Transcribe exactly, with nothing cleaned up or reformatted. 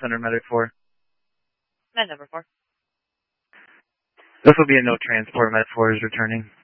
Center Medic four. Med number four. This will be a no transport. Med four is returning.